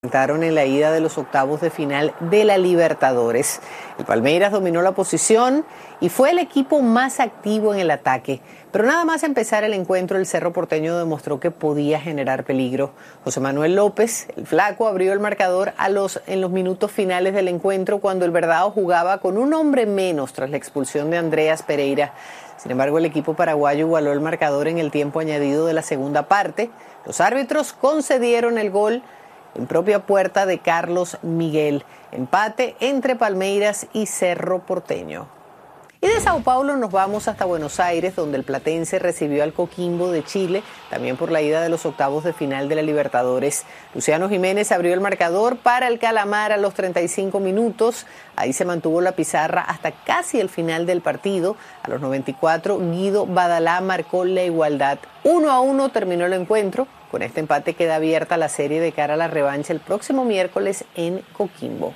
Enfrentaron en la ida de los octavos de final de la Libertadores. El Palmeiras dominó la posición y fue el equipo más activo en el ataque. Pero nada más empezar el encuentro, el Cerro Porteño demostró que podía generar peligro. José Manuel López, el flaco, abrió el marcador en los minutos finales del encuentro cuando el Verdao jugaba con un hombre menos tras la expulsión de Andreas Pereira. Sin embargo, el equipo paraguayo igualó el marcador en el tiempo añadido de la segunda parte. Los árbitros concedieron el gol en propia puerta de Carlos Miguel. Empate entre Palmeiras y Cerro Porteño. Y de Sao Paulo nos vamos hasta Buenos Aires, donde el Platense recibió al Coquimbo de Chile, también por la ida de los octavos de final de la Libertadores. Luciano Jiménez abrió el marcador para el Calamar a los 35 minutos. Ahí se mantuvo la pizarra hasta casi el final del partido. A los 94, Guido Badalá marcó la igualdad. 1-1 terminó el encuentro. Con este empate queda abierta la serie de cara a la revancha el próximo miércoles en Coquimbo.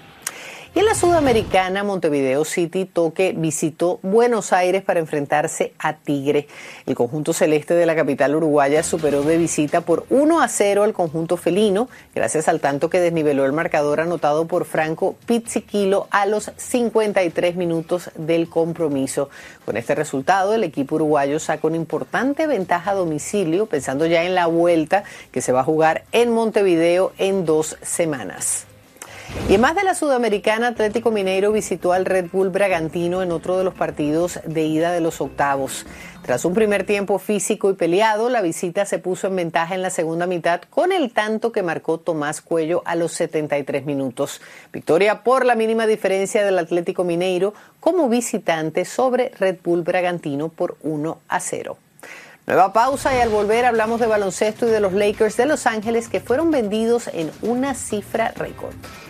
Y en la Sudamericana, Montevideo City Toque visitó Buenos Aires para enfrentarse a Tigre. El conjunto celeste de la capital uruguaya superó de visita por 1-0 al conjunto felino, gracias al tanto que desniveló el marcador anotado por Franco Pizzichillo a los 53 minutos del compromiso. Con este resultado, el equipo uruguayo saca una importante ventaja a domicilio, pensando ya en la vuelta que se va a jugar en Montevideo en 2 semanas. Y en más de la Sudamericana, Atlético Mineiro visitó al Red Bull Bragantino en otro de los partidos de ida de los octavos. Tras un primer tiempo físico y peleado, la visita se puso en ventaja en la segunda mitad con el tanto que marcó Tomás Cuello a los 73 minutos. Victoria por la mínima diferencia del Atlético Mineiro como visitante sobre Red Bull Bragantino por 1-0. Nueva pausa y al volver hablamos de baloncesto y de los Lakers de Los Ángeles que fueron vendidos en una cifra récord.